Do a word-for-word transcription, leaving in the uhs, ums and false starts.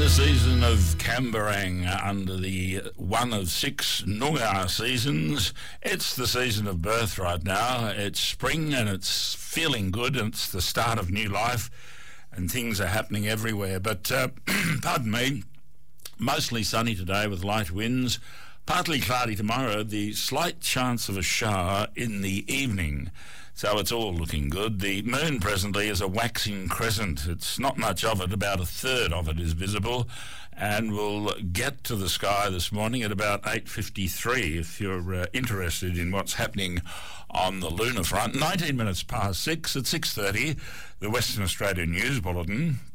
the season of Camberang under the one of six Noongar seasons. It's the season of birth right now. It's spring and it's feeling good and it's the start of new life and things are happening everywhere. But, uh, pardon me, mostly sunny today with light winds. Partly cloudy tomorrow, the slight chance of a shower in the evening. So it's all looking good. The moon presently is a waxing crescent. It's not much of it, about a third of it is visible, and we'll get to the sky this morning at about eight fifty-three if you're uh, interested in what's happening on the lunar front. nineteen minutes past six at six thirty, the Western Australia News Bulletin.